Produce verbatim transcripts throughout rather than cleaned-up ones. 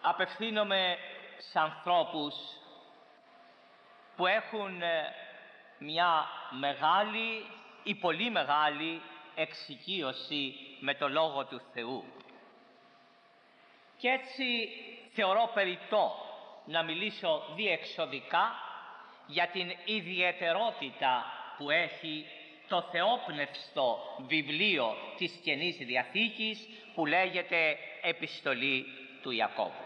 απευθύνομαι σε ανθρώπους που έχουν μια μεγάλη ή πολύ μεγάλη εξοικείωση με το Λόγο του Θεού. Και έτσι θεωρώ περιττό να μιλήσω διεξοδικά για την ιδιαιτερότητα που έχει το θεόπνευστο βιβλίο της Καινής Διαθήκης που λέγεται Επιστολή του Ιακώβου.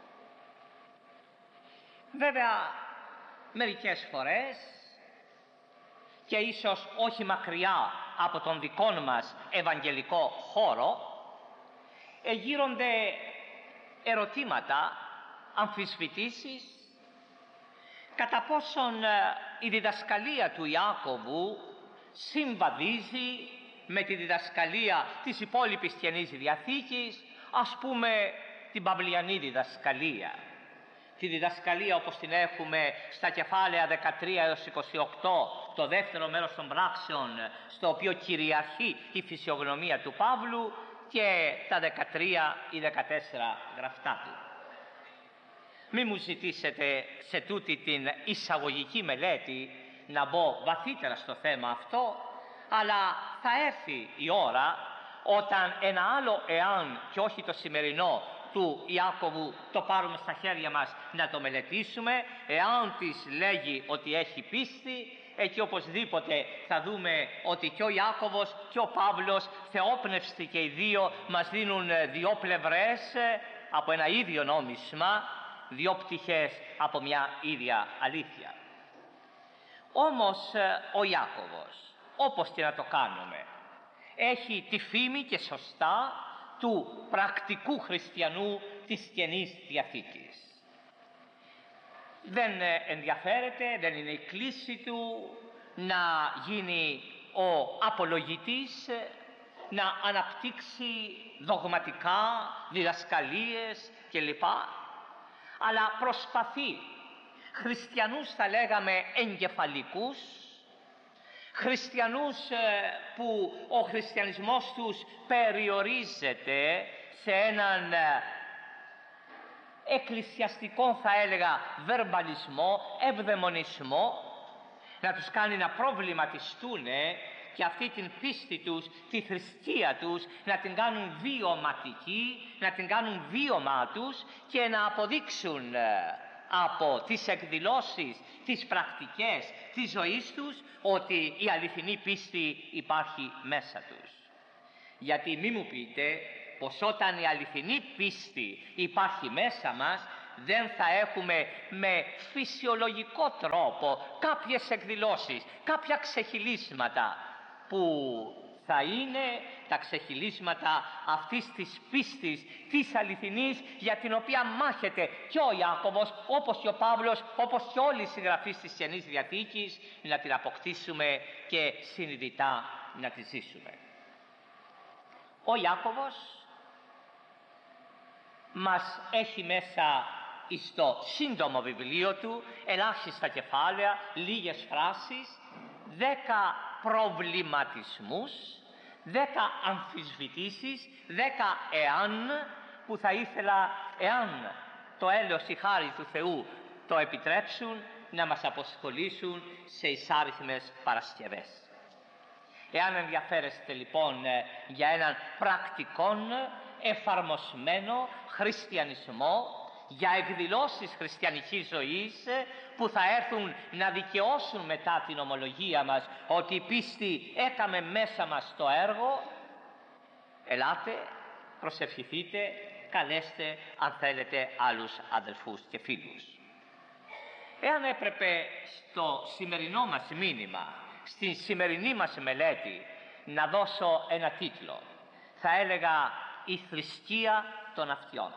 Βέβαια, μερικές φορές και ίσως όχι μακριά από τον δικό μας ευαγγελικό χώρο εγείρονται ερωτήματα, αμφισβητήσεις κατά πόσον η διδασκαλία του Ιάκωβου συμβαδίζει με τη διδασκαλία της υπόλοιπης Καινής Διαθήκης, ας πούμε την παυλιανή διδασκαλία. Τη διδασκαλία όπως την έχουμε στα κεφάλαια δεκατρία έως είκοσι οκτώ, το δεύτερο μέρος των πράξεων, στο οποίο κυριαρχεί η φυσιογνωμία του Παύλου, και τα δεκατρία ή δεκατέσσερα γραφτά του. Μη μου ζητήσετε σε τούτη την εισαγωγική μελέτη να μπω βαθύτερα στο θέμα αυτό, αλλά θα έρθει η ώρα όταν ένα άλλο εάν και όχι το σημερινό του Ιάκωβου το πάρουμε στα χέρια μας να το μελετήσουμε, εάν της λέγει ότι έχει πίστη, εκεί οπωσδήποτε θα δούμε ότι και ο Ιάκωβος και ο Παύλος, θεόπνευστοι και οι δύο, μας δίνουν δύο πλευρές από ένα ίδιο νόμισμα, δύο πτυχές από μια ίδια αλήθεια. Όμως ο Ιάκωβος, όπως και να το κάνουμε, έχει τη φήμη και σωστά του πρακτικού χριστιανού της Καινής Διαθήκης. Δεν ενδιαφέρεται, δεν είναι η κλίση του να γίνει ο απολογητής, να αναπτύξει δογματικά, διδασκαλίες κλπ. Αλλά προσπαθεί χριστιανούς, θα λέγαμε, εγκεφαλικούς, χριστιανούς που ο χριστιανισμός τους περιορίζεται σε έναν εκκλησιαστικό, θα έλεγα, βερμπαλισμό, ευδαιμονισμό, να τους κάνει να προβληματιστούν και αυτή την πίστη τους, τη θρησκεία τους, να την κάνουν βιωματική, να την κάνουν βίωμά τους και να αποδείξουν από τις εκδηλώσεις, τις πρακτικές της ζωής τους ότι η αληθινή πίστη υπάρχει μέσα τους. Γιατί μη μου πείτε πως όταν η αληθινή πίστη υπάρχει μέσα μας δεν θα έχουμε με φυσιολογικό τρόπο κάποιες εκδηλώσεις, κάποια ξεχυλίσματα που θα είναι τα ξεχυλίσματα αυτής της πίστης, της αληθινής, για την οποία μάχεται και ο Ιάκωβος, όπως και ο Παύλος, όπως και όλοι οι συγγραφείς της Καινής Διαθήκης, να την αποκτήσουμε και συνειδητά να τη ζήσουμε. Ο Ιάκωβος μας έχει μέσα στο σύντομο βιβλίο του, ελάχιστα κεφάλαια, λίγες φράσεις, δέκα προβληματισμούς, δέκα αμφισβητήσεις, δέκα εάν, που θα ήθελα, εάν το έλεος, η χάρη του Θεού το επιτρέψουν, να μας αποσχολήσουν σε εισάριθμες Παρασκευές. Εάν ενδιαφέρεστε λοιπόν για έναν πρακτικόν, εφαρμοσμένο χριστιανισμό, για εκδηλώσεις χριστιανικής ζωής που θα έρθουν να δικαιώσουν μετά την ομολογία μας ότι η πίστη έκαμε μέσα μας το έργο, ελάτε, προσευχηθείτε, καλέστε αν θέλετε άλλους αδελφούς και φίλους. Εάν έπρεπε στο σημερινό μας μήνυμα, στη σημερινή μας μελέτη, να δώσω ένα τίτλο, θα έλεγα «Η θρησκεία των αυτιών».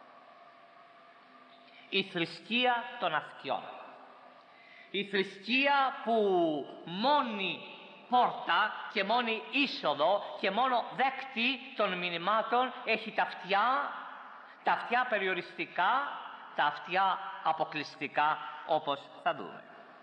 Η θρησκεία των αυτιών. Η θρησκεία που μόνη πόρτα και μόνη είσοδο και μόνο δέκτη των μηνυμάτων έχει τα αυτιά, τα αυτιά περιοριστικά, τα αυτιά αποκλειστικά, όπως θα δούμε.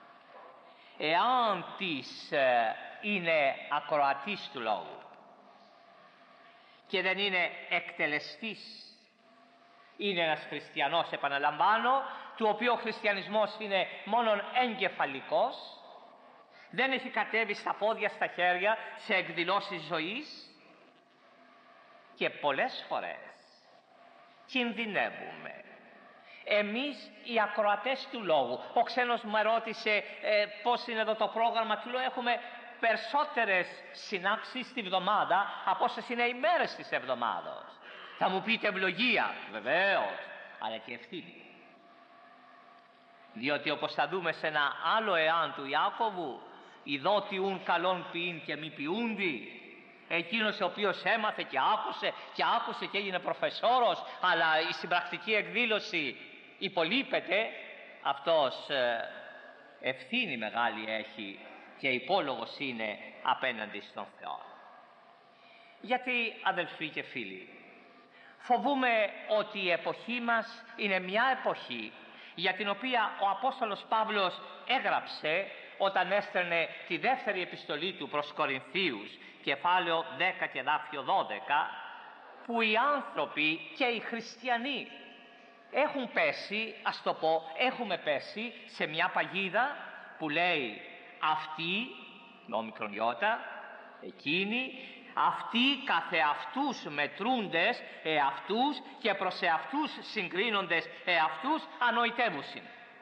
Εάν της ε, είναι ακροατής του λόγου και δεν είναι εκτελεστής, Είναι ένας χριστιανός, επαναλαμβάνω, του οποίου ο χριστιανισμός είναι μόνον εγκεφαλικός, δεν έχει κατέβει στα πόδια, στα χέρια, σε εκδηλώσεις ζωής και πολλές φορές κινδυνεύουμε. Εμείς οι ακροατές του λόγου. Ο ξένος μου ρώτησε ε, πώς είναι εδώ το πρόγραμμα. Του λέω έχουμε περισσότερες συνάξεις τη βδομάδα από όσες είναι οι μέρες της εβδομάδος. Θα μου πείτε ευλογία, βεβαίως, αλλά και ευθύνη. Διότι όπως θα δούμε σε ένα άλλο εάν του Ιάκωβου, ειδότι ουν καλόν ποιήν και μη ποιούντι, εκείνος ο οποίος έμαθε και άκουσε και άκουσε και έγινε προφεσόρος, αλλά η συμπρακτική εκδήλωση υπολείπεται, αυτός ε, ευθύνη μεγάλη έχει και υπόλογος είναι απέναντι στον Θεό. Γιατί, αδελφοί και φίλοι, φοβούμε ότι η εποχή μας είναι μια εποχή για την οποία ο Απόστολος Παύλος έγραψε όταν έστελνε τη δεύτερη επιστολή του προς Κορινθίους, κεφάλαιο δέκα και εδάφιο δώδεκα, που οι άνθρωποι και οι χριστιανοί έχουν πέσει, ας το πω, έχουμε πέσει σε μια παγίδα που λέει αυτοί, με όμικρον ιώτα, εκείνοι, αυτοί καθεαυτούς μετρούντες εαυτούς και προς εαυτούς συγκρίνοντες εαυτούς ανοητεύουσιν.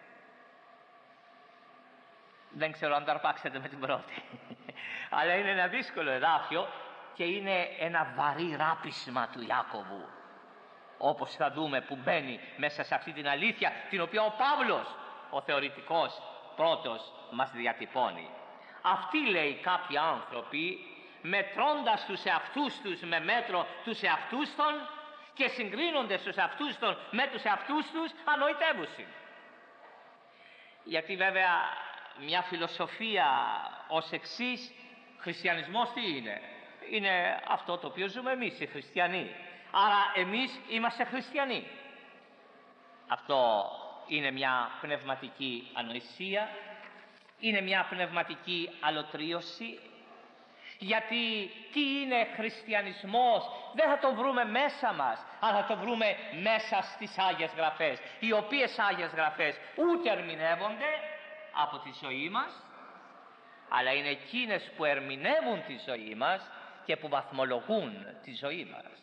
Δεν ξέρω αν το αρπάξετε με την πρώτη. Αλλά είναι ένα δύσκολο εδάφιο και είναι ένα βαρύ ράπισμα του Ιάκωβου. Όπως θα δούμε που μπαίνει μέσα σε αυτή την αλήθεια την οποία ο Παύλος, ο θεωρητικός πρώτος, μας διατυπώνει. Αυτοί, λέει, κάποιοι άνθρωποι, μετρώντας τους εαυτούς τους με μέτρο τους εαυτούς των και συγκρίνοντες τους εαυτούς των με τους εαυτούς τους, ανοητεύουσιν. Γιατί βέβαια μια φιλοσοφία ως εξής, χριστιανισμός τι είναι? Είναι αυτό το οποίο ζούμε εμείς οι χριστιανοί. Άρα εμείς είμαστε χριστιανοί. Αυτό είναι μια πνευματική ανοησία, είναι μια πνευματική αλωτρίωση. Γιατί τι είναι χριστιανισμός? Δεν θα το βρούμε μέσα μας, αλλά θα το βρούμε μέσα στις Άγιες Γραφές, οι οποίες Άγιες Γραφές ούτε ερμηνεύονται από τη ζωή μας, αλλά είναι εκείνες που ερμηνεύουν τη ζωή μας και που βαθμολογούν τη ζωή μας.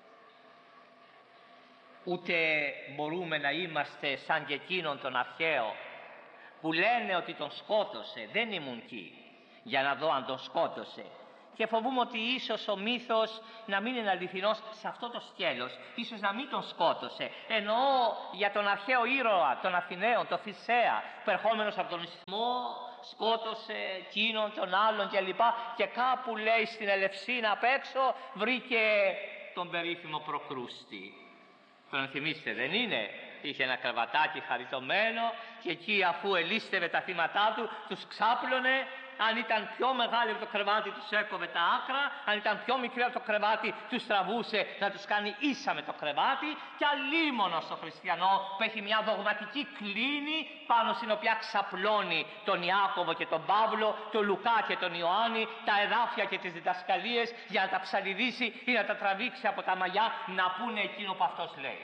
Ούτε μπορούμε να είμαστε σαν και εκείνον τον αρχαίο που λένε ότι τον σκότωσε, δεν ήμουν εκεί για να δω αν τον σκότωσε, και φοβούμαι ότι ίσως ο μύθος να μην είναι αληθινός σε αυτό το σκέλος, ίσως να μην τον σκότωσε. Εννοώ για τον αρχαίο ήρωα των Αθηναίων, τον Θησέα, που ερχόμενος από τον ισθμό σκότωσε εκείνον τον άλλον κλπ. Και κάπου, λέει, στην Ελευσίνα απ' έξω βρήκε τον περίφημο Προκρούστη. Τον θυμίστε, δεν είναι? Είχε ένα κρεβατάκι χαριτωμένο και εκεί, αφού ελίστευε τα θύματά του, τους ξάπλωνε. Αν ήταν πιο μεγάλη από το κρεβάτι, τους έκοβε τα άκρα. Αν ήταν πιο μικρή από το κρεβάτι, τους τραβούσε να τους κάνει ίσα με το κρεβάτι. Και αλίμονο στο χριστιανό που έχει μια δογματική κλίνη πάνω στην οποία ξαπλώνει τον Ιάκωβο και τον Παύλο, τον Λουκά και τον Ιωάννη, τα εδάφια και τις διδασκαλίες, για να τα ψαλιδίσει ή να τα τραβήξει από τα μαλλιά να πούνε εκείνο που αυτός λέει.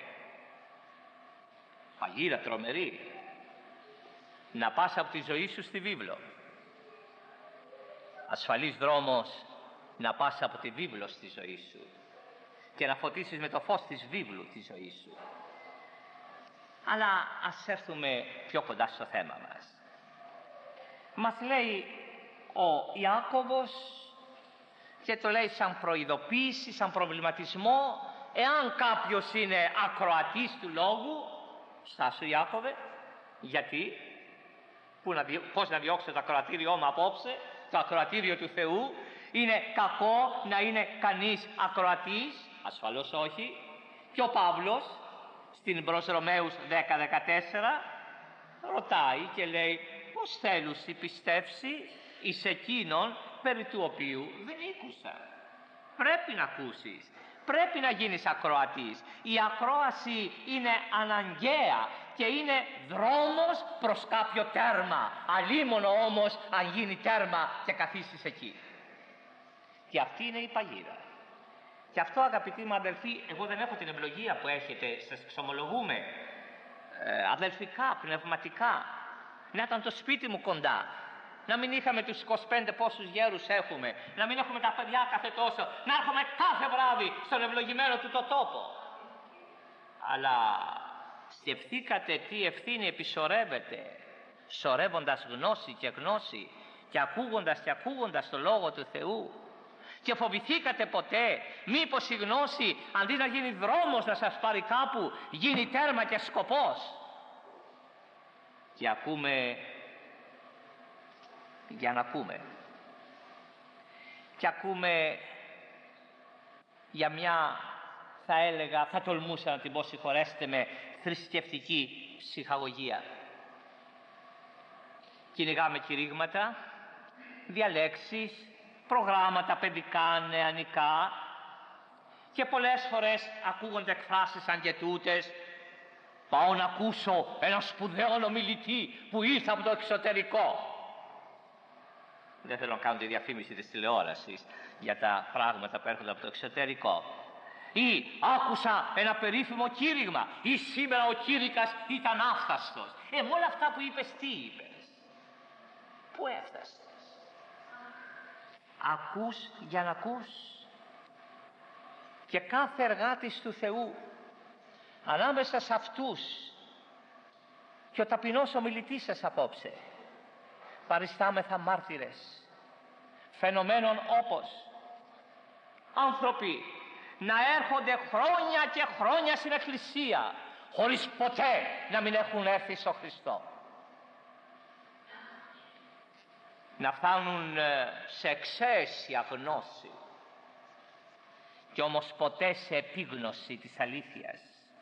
Παγίδα τρομερή. Να πας από τη ζωή σου στη βίβλο. Ασφαλής δρόμος να πας από τη βίβλο στη ζωή σου και να φωτίσεις με το φως της βίβλου τη ζωή σου. Αλλά ας έρθουμε πιο κοντά στο θέμα μας. Μας λέει ο Ιάκωβος, και το λέει σαν προειδοποίηση, σαν προβληματισμό, εάν κάποιος είναι ακροατής του λόγου, στάσου Ιάκωβε, γιατί, που να, πώς να διώξω το ακροατήριό μου απόψε, το ακροατήριο του Θεού? Είναι κακό να είναι κανείς ακροατής? Ασφαλώς όχι. Και ο Παύλος στην προς Ρωμαίους δέκα δεκατέσσερα ρωτάει και λέει, πώς θέλουσι πιστεύσει εις εκείνον περί του οποίου δεν ήκουσα? Πρέπει να ακούσεις, πρέπει να γίνεις ακροατής. Η ακρόαση είναι αναγκαία και είναι δρόμος προς κάποιο τέρμα. Αλίμονο όμως αν γίνει τέρμα και καθίσεις εκεί. Και αυτή είναι η παγίδα. Και αυτό, αγαπητοί μου αδελφοί, εγώ δεν έχω την ευλογία που έχετε, σας εξομολογούμε, ε, αδελφικά, πνευματικά, να ήταν το σπίτι μου κοντά, να μην είχαμε τους είκοσι πέντε πόσους γέρους έχουμε, να μην έχουμε τα παιδιά κάθε τόσο, να έρχομαι κάθε βράδυ στον ευλογημένο του το τόπο. Αλλά σκεφτήκατε τι ευθύνη επισορεύεται, σωρεύοντας γνώση και γνώση και ακούγοντας και ακούγοντας το Λόγο του Θεού, και φοβηθήκατε ποτέ μήπως η γνώση αντί να γίνει δρόμος να σας πάρει κάπου, γίνει τέρμα και σκοπός? Και ακούμε για να ακούμε, και ακούμε για μια, θα έλεγα, θα τολμούσα να την πω, συγχωρέστε με, θρησκευτική ψυχαγωγία. Κυνηγάμε κηρύγματα, διαλέξεις, προγράμματα παιδικά, νεανικά, και πολλές φορές ακούγονται εκφράσεις σαν και τούτες: πάω να ακούσω ένα σπουδαίο ομιλητή που ήρθε από το εξωτερικό. Δεν θέλω να κάνω τη διαφήμιση της τηλεόρασης για τα πράγματα που έρχονται από το εξωτερικό. Ή άκουσα ένα περίφημο κήρυγμα, ή σήμερα ο κήρυκας ήταν άφθαστος. Ε, με όλα αυτά που είπες, τι είπες? Πού έφτασες? Ακούς για να ακούς. Και κάθε εργάτης του Θεού, ανάμεσα σε αυτούς και ο ταπεινός ομιλητής σας απόψε, παριστάμεθα μάρτυρες φαινομένων όπως άνθρωποι να έρχονται χρόνια και χρόνια στην Εκκλησία χωρίς ποτέ να μην έχουν έρθει στο Χριστό, να φτάνουν σε εξαίσια γνώση και όμως ποτέ σε επίγνωση της αλήθειας,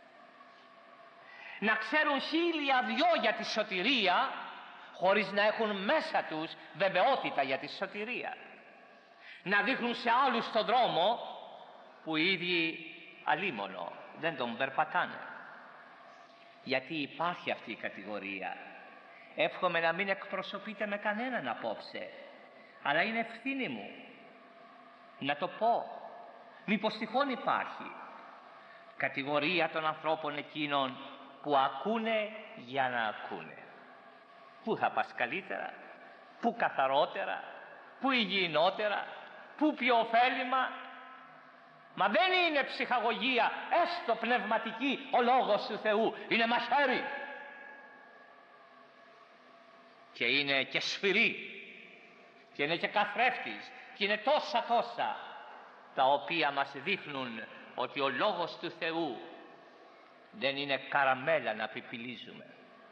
να ξέρουν χίλια δυο για τη σωτηρία χωρίς να έχουν μέσα τους βεβαιότητα για τη σωτηρία, να δείχνουν σε άλλους τον δρόμο που οι ίδιοι αλίμονο δεν τον περπατάνε. Γιατί υπάρχει αυτή η κατηγορία. Εύχομαι να μην εκπροσωπείτε με κανέναν απόψε, αλλά είναι ευθύνη μου να το πω, μήπως τυχόν υπάρχει κατηγορία των ανθρώπων εκείνων που ακούνε για να ακούνε. Πού θα πας καλύτερα, πού καθαρότερα, πού υγιεινότερα, πού πιο ωφέλιμα? Μα δεν είναι ψυχαγωγία, έστω πνευματική, ο Λόγος του Θεού. Είναι μαχαίρι και είναι και σφυρί και είναι και καθρέφτης και είναι τόσα τόσα τα οποία μας δείχνουν ότι ο Λόγος του Θεού δεν είναι καραμέλα να πιπιλίζουμε.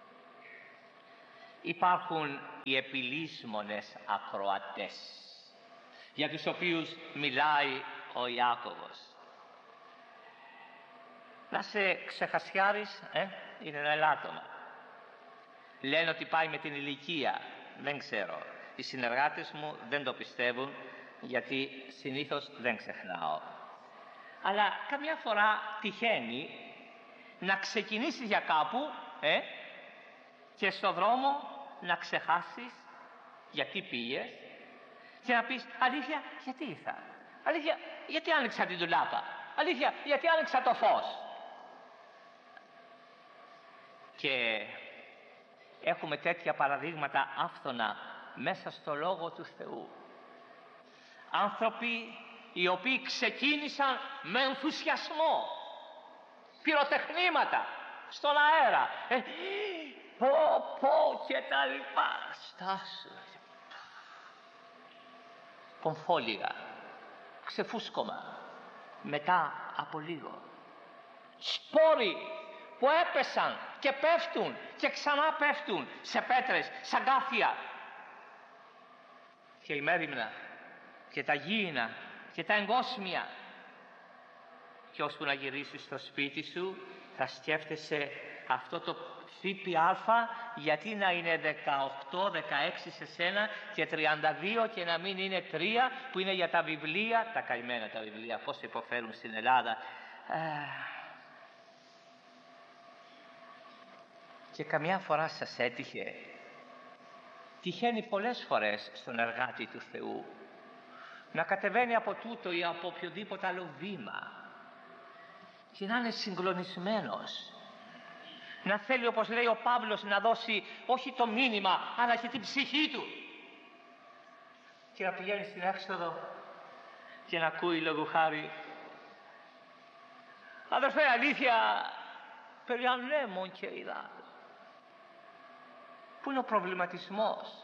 Υπάρχουν οι επιλύσμονες ακροατές, για τους οποίους μιλάει ο Ιάκωβος. Να σε ξεχασιάρεις, ε, είναι ένα ελάττωμα. Λένε ότι πάει με την ηλικία, δεν ξέρω. Οι συνεργάτες μου δεν το πιστεύουν, γιατί συνήθως δεν ξεχνάω. Αλλά καμιά φορά τυχαίνει να ξεκινήσεις για κάπου, ε, και στο δρόμο να ξεχάσεις γιατί πήγες και να πεις: αλήθεια, γιατί ήρθα? Αλήθεια, γιατί άνοιξα την ντουλάπα? Αλήθεια, γιατί άνοιξα το φως? Και έχουμε τέτοια παραδείγματα άφθονα μέσα στο Λόγο του Θεού. Άνθρωποι οι οποίοι ξεκίνησαν με ενθουσιασμό, πυροτεχνήματα στον αέρα, ε, πω πω και τα λοιπά, στάσου, κομφόλιγα, ξεφούσκωμα, μετά από λίγο σπόροι που έπεσαν και πέφτουν και ξανά πέφτουν σε πέτρες, σαν γκάθια, και η μέριμνα και τα γήινα και τα εγκόσμια, και ώσπου να γυρίσεις στο σπίτι σου θα σκέφτεσαι αυτό το ΦΠΑ γιατί να είναι δεκαοκτώ δεκαέξι σε σένα και τριάντα δύο και να μην είναι τρία που είναι για τα βιβλία, τα καημένα τα βιβλία, πώς υποφέρουν στην Ελλάδα. Και καμιά φορά σας έτυχε, τυχαίνει πολλές φορές στον εργάτη του Θεού, να κατεβαίνει από τούτο ή από οποιοδήποτε άλλο βήμα και να είναι συγκλονισμένος, να θέλει, όπως λέει ο Παύλος, να δώσει όχι το μήνυμα αλλά και την ψυχή του, και να πηγαίνει στην έξοδο και να ακούει λόγου χάρη: αδερφέ, αλήθεια, περί ανέμων και υδάτων. Πού είναι ο προβληματισμός,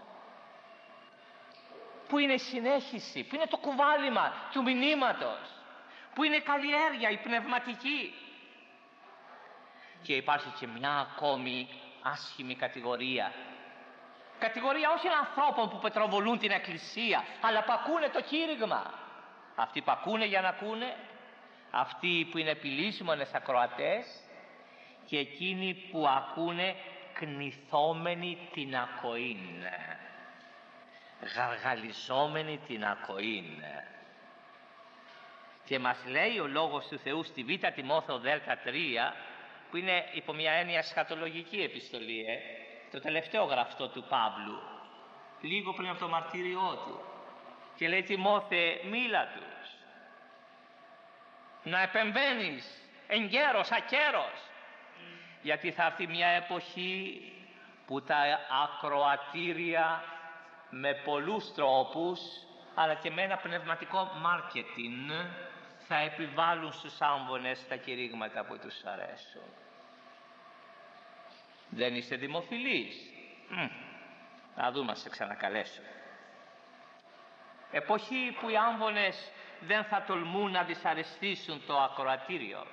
πού είναι η συνέχιση, πού είναι το κουβάλιμα του μηνύματος, πού είναι η καλλιέργεια, η πνευματική? Και υπάρχει και μια ακόμη άσχημη κατηγορία. Κατηγορία όχι ανθρώπων που πετροβολούν την Εκκλησία, αλλά που ακούνε το κήρυγμα. Αυτοί που ακούνε για να ακούνε, αυτοί που είναι επιλύσιμονες ακροατές και εκείνοι που ακούνε κνηθόμενοι την ακοήν, γαργαλιζόμενοι την ακοήν. Και μας λέει ο Λόγος του Θεού στη Β' Τιμόθεο Δέλτα τρία, που είναι υπό μια έννοια σχατολογική επιστολή, ε, το τελευταίο γραφτό του Παύλου, λίγο πριν από το μαρτύριό του, και λέει: Τιμόθε, μίλα τους, να επεμβαίνεις εγκαίρος, ακέρος, γιατί θα έρθει μια εποχή που τα ακροατήρια με πολλούς τρόπους, αλλά και με ένα πνευματικό μάρκετινγκ, θα επιβάλλουν στους άμβονες τα κηρύγματα που τους αρέσουν. Δεν είστε δημοφιλείς? Μ, να δούμε, σε ξανακαλέσω. Εποχή που οι άμβονες δεν θα τολμούν να δυσαρεστήσουν το ακροατήριο.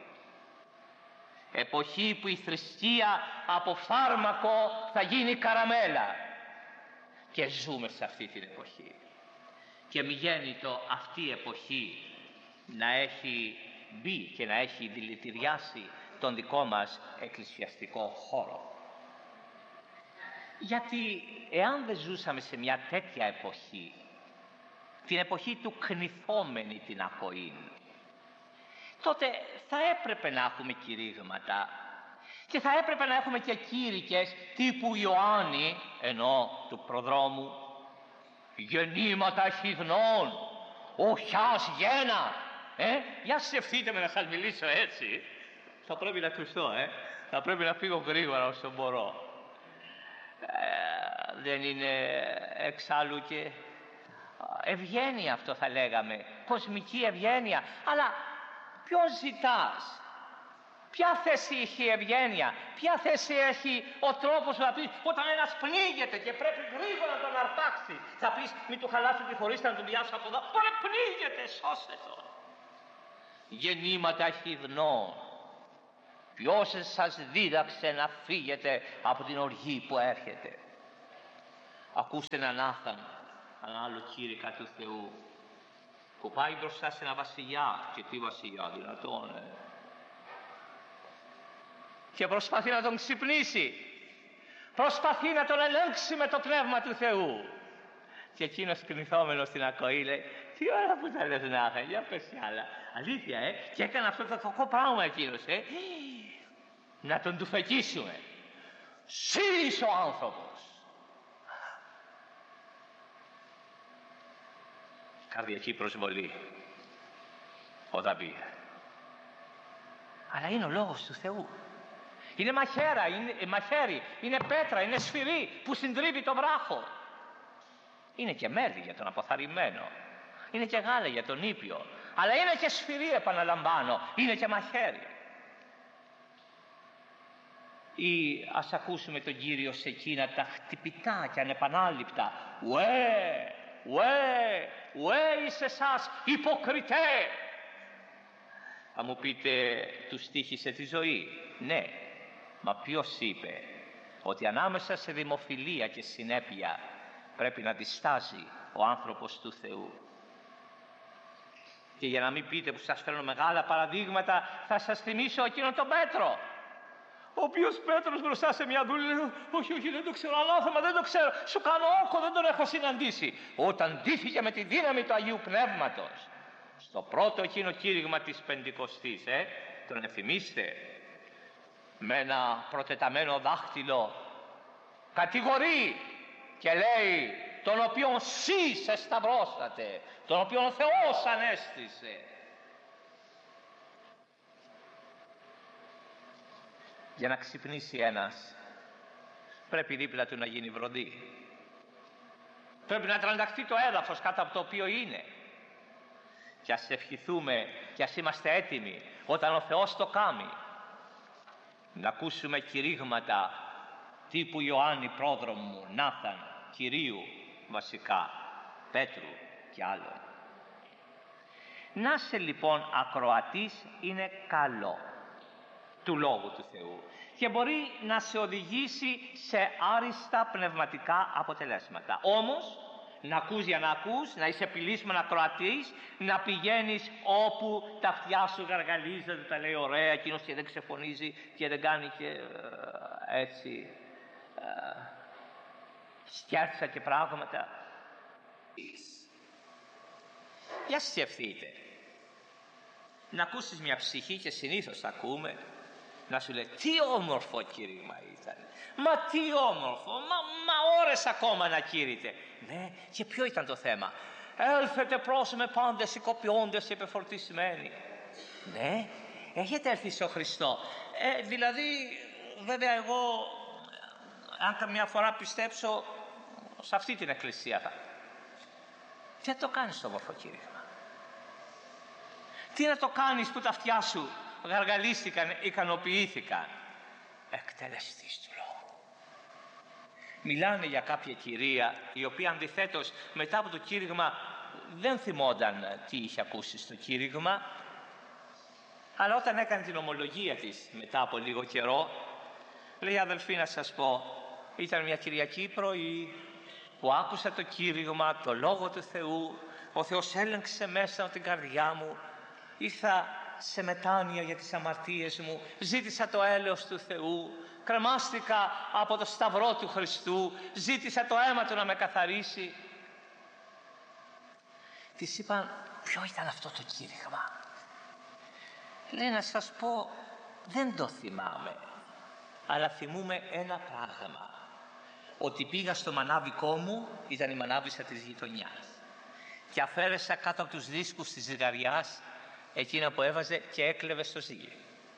Εποχή που η θρησκεία από φάρμακο θα γίνει καραμέλα. Και ζούμε σε αυτή την εποχή. Και μη γέννητο αυτή η εποχή να έχει μπει και να έχει δηλητηριάσει τον δικό μας εκκλησιαστικό χώρο. Γιατί εάν δεν ζούσαμε σε μια τέτοια εποχή, την εποχή του κνηθόμενη την ακοήν, τότε θα έπρεπε να έχουμε κηρύγματα και θα έπρεπε να έχουμε και κήρυκες τύπου Ιωάννη, ενώ του προδρόμου: γεννήματα χυδνών, οχιάς γένα. Ε, για σκεφτείτε με να σας μιλήσω έτσι. Θα πρέπει να κρυφτώ, ε. Θα πρέπει να φύγω γρήγορα όσο μπορώ. Ε, δεν είναι εξάλλου και ευγένεια αυτό, θα λέγαμε, κοσμική ευγένεια? Αλλά ποιον ζητάς? Ποια θέση έχει η ευγένεια? Ποια θέση έχει ο τρόπος να πεις όταν ένας πνίγεται και πρέπει γρήγορα να τον αρπάξει? Θα πεις: μην του χαλάσω τη χωρίστε να τον πιάσω από εδώ. Ωραία, πνίγεται, σώσε τον. Γεννήματα χυδνών. Ποιος σας δίδαξε να φύγετε από την οργή που έρχεται? Ακούστε έναν Άθαν, ένα άλλο κήρυκα του Θεού, που πάει μπροστά σε ένα βασιλιά. Και τι βασιλιά, δυνατόν, ε? Και προσπαθεί να τον ξυπνήσει, προσπαθεί να τον ελέγξει με το Πνεύμα του Θεού. Και εκείνος κνηθόμενος στην ακοή λέει: τι ώρα που τα λες, Νάθα, για πες κι άλλα. Αλήθεια, ε, και έκανε αυτό το κακό πράγμα εκείνος, ε. Να τον τουφεκίσουμε. Σύλλης ο άνθρωπος. Καρδιακή προσβολή όταν πει. Αλλά είναι ο Λόγος του Θεού. Είναι μαχαίρα, είναι μαχαίρι, είναι πέτρα, είναι σφυρί που συντρίβει το βράχο. Είναι και μέλι για τον αποθαρρυμένο, είναι και γάλα για τον ήπιο, αλλά είναι και σφυρί, επαναλαμβάνω, είναι και μαχαίρι. Ή ας ακούσουμε τον Κύριο σε εκείνα τα χτυπητά και ανεπανάληπτα: ουέ, ουέ, ουέ εις εσάς υποκριτέ. Θα μου πείτε, του στοίχησε τη ζωή? Ναι, μα ποιος είπε ότι ανάμεσα σε δημοφιλία και συνέπεια πρέπει να διστάζει ο άνθρωπος του Θεού? Και για να μην πείτε που σας φέρνω μεγάλα παραδείγματα, θα σας θυμίσω εκείνον τον Πέτρο, ο οποίος Πέτρος μπροστά σε μια δούλη λέει: όχι, όχι, δεν το ξέρω, ανάθεμα, δεν το ξέρω, σου κάνω όκο, δεν τον έχω συναντήσει. Όταν ντύθηκε με τη δύναμη του Αγίου Πνεύματος στο πρώτο εκείνο κήρυγμα της Πεντηκοστής, ε, τον εθιμίστε, με ένα προτεταμένο δάχτυλο κατηγορεί και λέει: τον οποίον σεις εσταυρώσατε, τον οποίον ο Θεός ανέστησε. Για να ξυπνήσει ένας, πρέπει δίπλα του να γίνει βροντί. Πρέπει να τρανταχτεί το έδαφος κάτω από το οποίο είναι. Και ας ευχηθούμε και ας είμαστε έτοιμοι όταν ο Θεός το κάνει, να ακούσουμε κηρύγματα τύπου Ιωάννη πρόδρομου, Νάθαν, Κυρίου βασικά, Πέτρου και άλλων. Να σε λοιπόν ακροατής είναι καλό του Λόγου του Θεού και μπορεί να σε οδηγήσει σε άριστα πνευματικά αποτελέσματα. Όμως να ακούς για να ακούς, να είσαι επιλύσιμον ακροατής, να πηγαίνεις όπου τα αυτιά σου γαργαλίζονται, τα λέει ωραία, εκείνος και δεν ξεφωνίζει και δεν κάνει και ε, έτσι ε, σκέρτσα και πράγματα. Για σκεφτείτε, να ακούσεις μια ψυχή, και συνήθως θα ακούμε, να σου λέει τι όμορφο κήρυγμα ήταν, μα τι όμορφο, μα, μα ώρες ακόμα να κήρυτε. Ναι, και ποιο ήταν το θέμα? Έλθετε προς με πάντες οικοποιώντες και επεφορτισμένοι. Ναι, έχετε έρθει στο Χριστό. Ε, δηλαδή βέβαια εγώ αν καμιά φορά πιστέψω σε αυτή την εκκλησία θα. Τι να το κάνεις το όμορφο κήρυγμα? Τι να το κάνεις που τα αυτιά σου γαργαλίστηκαν, ικανοποιήθηκαν? Εκτελεστής του λόγου. Μιλάνε για κάποια κυρία η οποία αντιθέτως μετά από το κήρυγμα δεν θυμόταν τι είχε ακούσει στο κήρυγμα, αλλά όταν έκανε την ομολογία της μετά από λίγο καιρό, λέει αδελφοί να σας πω, ήταν μια Κυριακή πρωί που άκουσα το κήρυγμα, το Λόγο του Θεού, ο Θεός έλεγξε μέσα την καρδιά μου, ήρθα σε μετάνοια για τις αμαρτίες μου, ζήτησα το έλεος του Θεού, κρεμάστηκα από το σταυρό του Χριστού, ζήτησα το αίμα του να με καθαρίσει. Της είπαν ποιο ήταν αυτό το κήρυγμα? Λέει να σας πω δεν το θυμάμαι, αλλά θυμούμαι ένα πράγμα, ότι πήγα στο μανάβικό μου, ήταν η μανάβησα της γειτονιάς, και αφαίρεσα κάτω από τους δίσκους της ζυγαριάς εκείνα που έβαζε και έκλεβε στο ζύγι.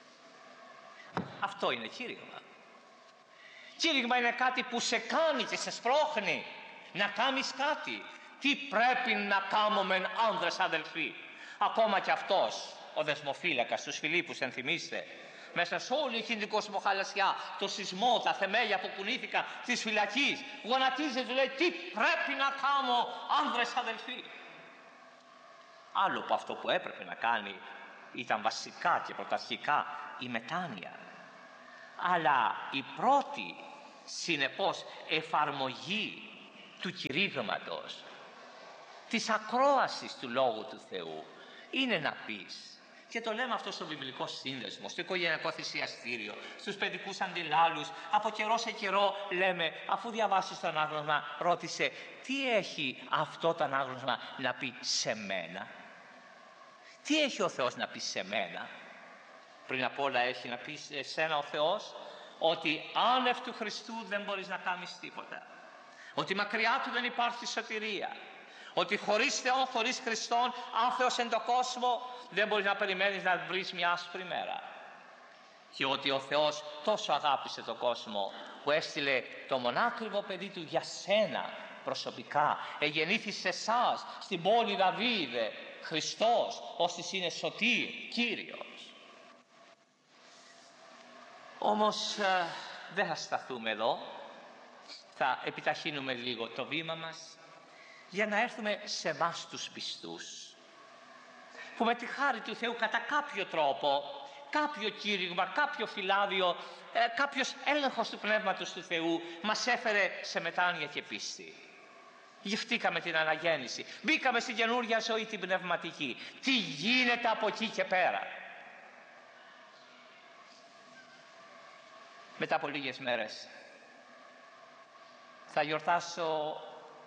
Αυτό είναι κήρυγμα. Κήρυγμα είναι κάτι που σε κάνει και σε σπρώχνει να κάνεις κάτι. Τι πρέπει να κάνουμε άνδρες αδελφοί? Ακόμα και αυτός ο δεσμοφύλακας τους Φιλίππους, ενθυμίστε, μέσα σε όλη εκείνη την κοσμοχαλασιά, το σεισμό, τα θεμέλια που κουνήθηκαν της φυλακής, γονατίζει, του λέει τι πρέπει να κάνω άνδρες αδελφοί? Άλλο που αυτό που έπρεπε να κάνει ήταν βασικά και πρωταρχικά η μετάνοια, αλλά η πρώτη συνεπώς εφαρμογή του κηρύγματος, της ακρόασης του Λόγου του Θεού, είναι να πεις, και το λέμε αυτό στο βιβλικό σύνδεσμο, στο οικογενειακό θυσιαστήριο, στους παιδικούς αντιλάλους, από καιρό σε καιρό λέμε, αφού διαβάσεις το ανάγνωσμα, ρώτησε τι έχει αυτό το ανάγνωσμα να πει σε μένα? Τι έχει ο Θεός να πει σε μένα? Πριν απ' όλα έχει να πει σε σένα ο Θεός ότι άνευ του Χριστού δεν μπορείς να κάνεις τίποτα, ότι μακριά του δεν υπάρχει σωτηρία, ότι χωρίς Θεό, χωρίς Χριστόν, αν Θεός εν το κόσμο, δεν μπορείς να περιμένεις να βρεις μια άσπρη μέρα, και ότι ο Θεός τόσο αγάπησε τον κόσμο που έστειλε το μονάκριβο παιδί του για σένα προσωπικά, εγεννήθη σε εσάς στην πόλη Δαβίδε Χριστός, ώστις είναι σωτήρ, Κύριος. Όμως ε, δεν θα σταθούμε εδώ, θα επιταχύνουμε λίγο το βήμα μας για να έρθουμε σε εμάς τους πιστούς, που με τη χάρη του Θεού κατά κάποιο τρόπο, κάποιο κήρυγμα, κάποιο φυλάδιο, ε, κάποιος έλεγχος του Πνεύματος του Θεού μας έφερε σε μετάνοια και πίστη. Γευτήκαμε την αναγέννηση, μπήκαμε στην καινούργια ζωή την πνευματική. Τι γίνεται από εκεί και πέρα? Μετά από λίγες μέρες θα γιορτάσω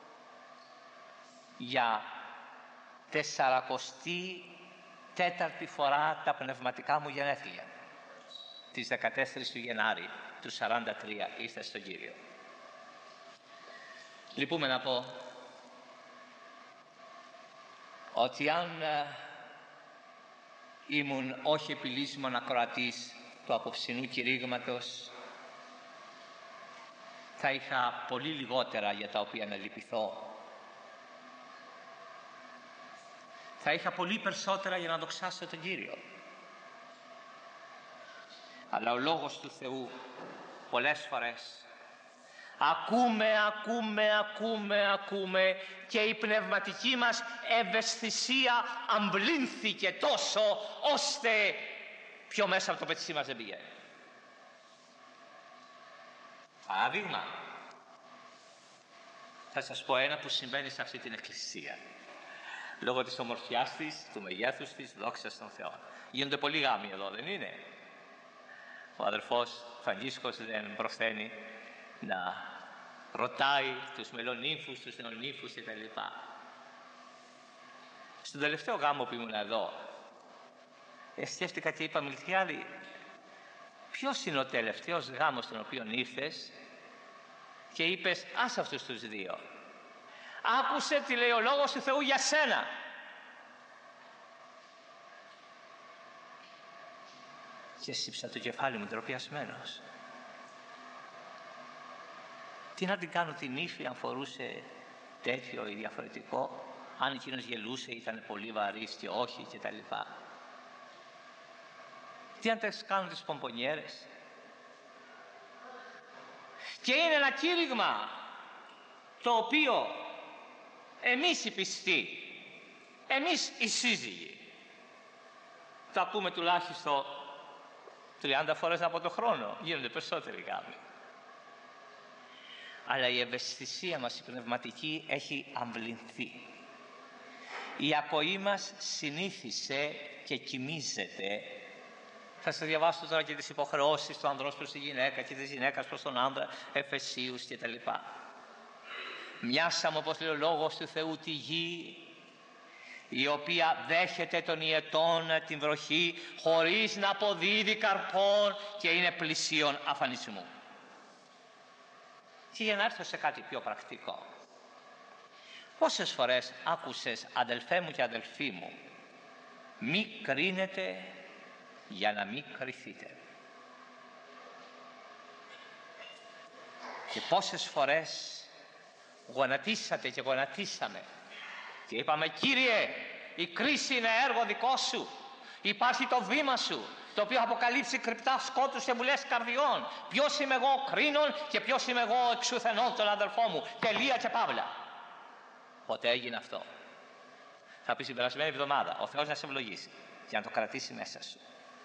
για τεσσαρακοστή τέταρτη φορά τα πνευματικά μου γενέθλια. Τις δεκατέσσερις του Γενάρη του σαράντα τρία ήρθα στον Κύριο. Λυπούμε να πω ότι αν ε, ήμουν όχι επιλύσιμον ακροατής του απόψινού κηρύγματος, θα είχα πολύ λιγότερα για τα οποία να λυπηθώ. Θα είχα πολύ περισσότερα για να δοξάσω τον Κύριο. Αλλά ο Λόγος του Θεού πολλές φορές ακούμε, ακούμε, ακούμε, ακούμε και η πνευματική μας ευαισθησία αμβλύνθηκε τόσο ώστε πιο μέσα από το πετσί μας δεν πηγαίνει. Παράδειγμα, θα σας πω ένα που συμβαίνει σε αυτή την εκκλησία. Λόγω της ομορφιάς της, του μεγέθους της, δόξα στον Θεό. Γίνονται πολλοί γάμοι εδώ, δεν είναι? Ο αδερφός Φραγκίσκος δεν προφθαίνει να ρωτάει τους μελονύμφους, τους νεονύμφους κτλ. Στον τελευταίο γάμο που ήμουν εδώ, ε, σκέφτηκα και είπα, Μιλτιάδη, ποιος είναι ο τελευταίος γάμος στον οποίο ήρθες και είπες, άσε αυτούς τους δύο. Άκουσε τι λέει ο Λόγος του Θεού για σένα. Και σύψα το κεφάλι μου ντροπιασμένος. Τι να την κάνω την ύφη αν φορούσε τέτοιο ή διαφορετικό, αν εκείνος γελούσε, ήταν πολύ βαρύς και όχι και τα λοιπά. Τι να τις κάνουν τις πομπονιέρες. Και είναι ένα κήρυγμα το οποίο εμείς οι πιστοί, εμείς οι σύζυγοι, το ακούμε τουλάχιστον τριάντα φορές από το χρόνο, γίνονται περισσότεροι γάμοι. Αλλά η ευαισθησία μας η πνευματική έχει αμβλυνθεί. Η ακοή μας συνήθισε και κοιμίζεται. Θα σας διαβάσω τώρα και τις υποχρεώσεις του ανδρός προς τη γυναίκα και της γυναίκας προς τον άνδρα, Εφεσίους και τα λοιπά. Μοιάσαμε, όπως λέει ο Λόγος του Θεού, τη γη, η οποία δέχεται των ιετών την βροχή χωρίς να αποδίδει καρπών και είναι πλησίον αφανισμού. Και για να έρθω σε κάτι πιο πρακτικό, πόσες φορές άκουσες, αδελφέ μου και αδελφοί μου, μη κρίνετε για να μην κριθείτε? Και πόσες φορές γονατίσατε και γονατίσαμε και είπαμε, Κύριε, η κρίση είναι έργο δικό σου, υπάρχει το βήμα σου, το οποίο αποκαλύψει κρυπτά σκότους και βουλές καρδιών. Ποιος είμαι εγώ κρίνων και ποιος είμαι εγώ εξουθενών τον αδελφό μου. Τελεία και παύλα. Ποτέ έγινε αυτό? Θα πει την περασμένη εβδομάδα, ο Θεός να σε ευλογήσει για να το κρατήσει μέσα σου.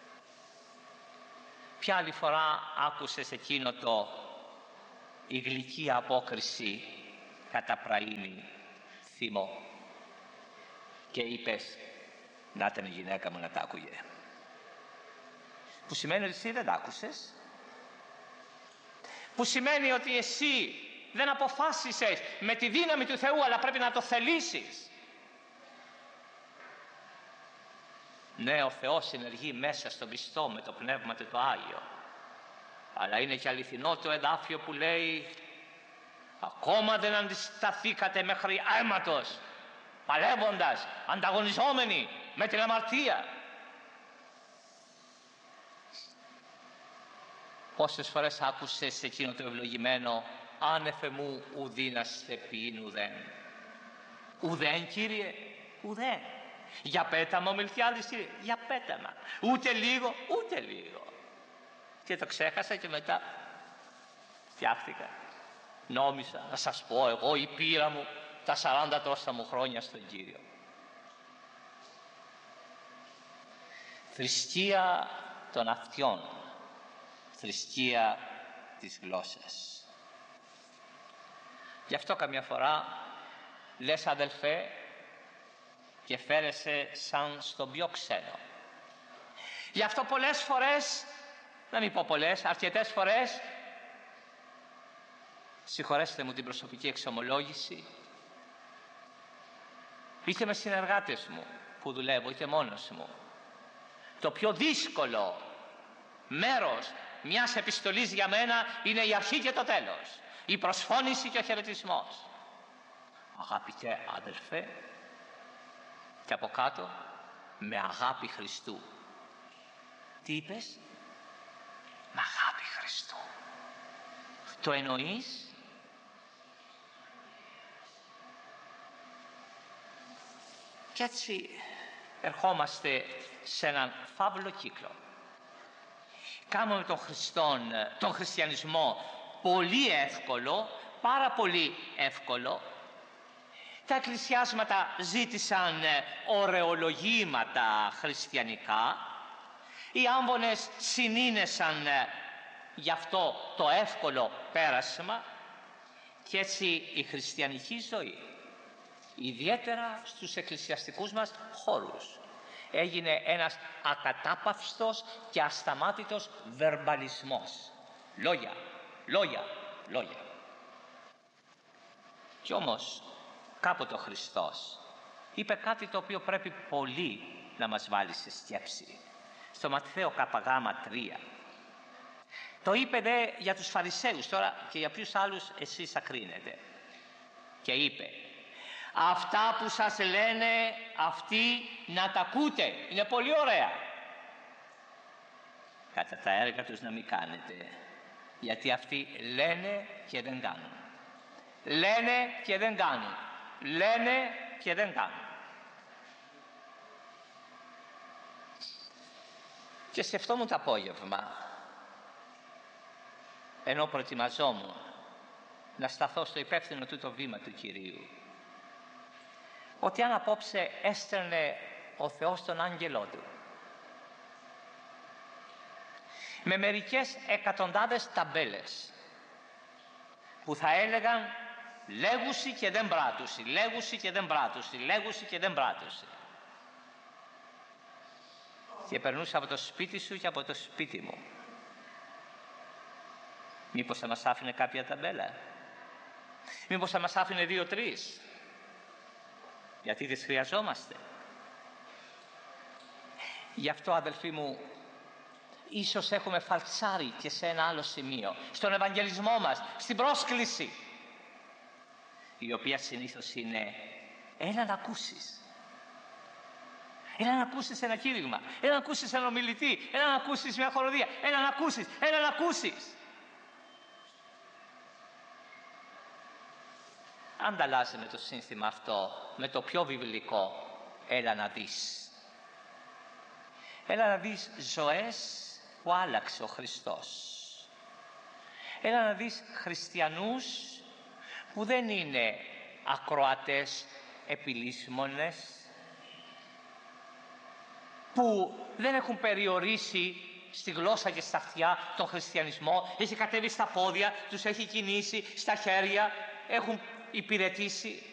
Ποια άλλη φορά άκουσες εκείνο το η γλυκή απόκριση κατά πραήνη θυμό και είπες, να ήταν η γυναίκα μου να τα άκουγε? Που σημαίνει ότι εσύ δεν τα άκουσες, που σημαίνει ότι εσύ δεν αποφάσισες με τη δύναμη του Θεού, αλλά πρέπει να το θελήσεις. Ναι, ο Θεός ενεργεί μέσα στον πιστό με το Πνεύμα του το Άγιο, αλλά είναι και αληθινό το εδάφιο που λέει, ακόμα δεν αντισταθήκατε μέχρι αίματος, παλεύοντας, ανταγωνιζόμενοι με την αμαρτία. Πόσες φορές άκουσες εκείνο το ευλογημένο, άνεφε μου ουδήνας θεπήν ουδέν? Ουδέν, Κύριε, ουδέν. Για πέταμα ο Μιλτιάδης, Κύριε, για πέταμα. Ούτε λίγο, ούτε λίγο. Και το ξέχασα και μετά φτιάχτηκα. Νόμιζα να σας πω εγώ η πείρα μου τα σαράντα τόσα μου χρόνια στον Κύριο. Θρησκεία των αυτιών, θρησκεία της γλώσσας. Γι' αυτό καμιά φορά λες, αδελφέ, και φέρεσαι σαν στον πιο ξένο. Γι' αυτό πολλές φορές, να μην πω πολλές, αρκετές φορές, συγχωρέστε μου την προσωπική εξομολόγηση, είτε με συνεργάτες μου που δουλεύω, είτε μόνος μου, το πιο δύσκολο μέρος μιας επιστολής για μένα είναι η αρχή και το τέλος, η προσφώνηση και ο χαιρετισμός. Αγαπητέ αδελφέ, Και από κάτω, με αγάπη Χριστού. Τι είπες? Με αγάπη Χριστού. Το εννοείς? Και έτσι ερχόμαστε σε έναν φαύλο κύκλο. Κάνουμε τον, Χριστόν, τον χριστιανισμό πολύ εύκολο, πάρα πολύ εύκολο. Τα εκκλησιάσματα ζήτησαν ωρεολογήματα χριστιανικά. Οι άμβονες συνήνεσαν γι' αυτό το εύκολο πέρασμα. Και έτσι η χριστιανική ζωή, ιδιαίτερα στους εκκλησιαστικούς μας χώρους, έγινε ένας ακατάπαυστος και ασταμάτητος βερμπαλισμός. Λόγια, λόγια, λόγια. Κι όμως κάποτε ο Χριστός είπε κάτι το οποίο πρέπει πολύ να μας βάλει σε σκέψη. Στο Ματθαίο Καπαγάμα τρία. Το είπε δε για τους Φαρισαίους, τώρα και για ποιους άλλους εσείς θα κρίνετε. Και είπε: αυτά που σας λένε αυτοί να τα ακούτε. Είναι πολύ ωραία. Κατά τα έργα τους να μην κάνετε. Γιατί αυτοί λένε και δεν κάνουν. Λένε και δεν κάνουν. Λένε και δεν κάνουν. Και σκεφτόμουν το απόγευμα, ενώ προετοιμαζόμουν να σταθώ στο υπεύθυνο τούτο βήμα του Κυρίου, ότι αν απόψε έστελνε ο Θεός τον άγγελό του με μερικές εκατοντάδες ταμπέλες που θα έλεγαν λέγουσι και δεν πράτουσι, λέγουσι και δεν πράτουσι, λέγουσι και δεν πράτουσι, και περνούσα από το σπίτι σου και από το σπίτι μου, μήπως θα μας άφηνε κάποια ταμπέλα? Μήπως θα μας άφηνε δύο-τρεις? Γιατί τις χρειαζόμαστε. Γι' αυτό, αδελφοί μου, ίσως έχουμε φαλτσάρει και σε ένα άλλο σημείο, στον Ευαγγελισμό μας, στην πρόσκληση, η οποία συνήθως είναι έλα να ακούσεις. Έλα να ακούσεις ένα κήρυγμα, έλα να ακούσεις έναν ομιλητή, έλα να ακούσεις μια χοροδία, έλα να ακούσεις, έλα να ακούσεις. Ανταλλάσσουμε το σύνθημα αυτό με το πιο βιβλικό έλα να δεις. Έλα να δεις ζωές που άλλαξε ο Χριστός. Έλα να δεις χριστιανούς που δεν είναι ακροατές επιλύσμονες, που δεν έχουν περιορίσει στη γλώσσα και στα αυτιά τον χριστιανισμό, έχει κατέβει στα πόδια, τους έχει κινήσει στα χέρια, έχουν υπηρετήσει.